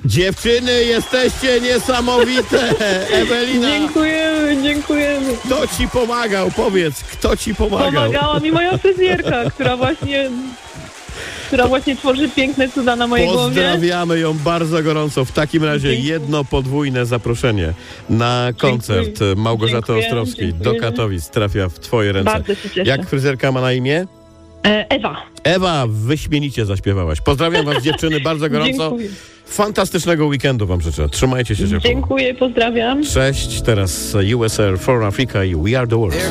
Dziewczyny, jesteście niesamowite! Ewelina! Dziękujemy. Kto ci pomagał? Powiedz, kto ci pomagał? Pomagała mi moja fryzjerka, która właśnie tworzy piękne cuda na mojej głowie. Pozdrawiamy ją bardzo gorąco. W takim razie jedno podwójne zaproszenie na koncert Małgorzaty Ostrowskiej do Katowic trafia w twoje ręce. Bardzo się cieszę. Jak fryzjerka ma na imię? Ewa. Ewa, wyśmienicie zaśpiewałaś. Pozdrawiam was, dziewczyny, bardzo gorąco. Dziękuję. Fantastycznego weekendu wam życzę. Trzymajcie się ciepło. Dziękuję, pozdrawiam. Cześć, teraz USR for Africa i We Are The World.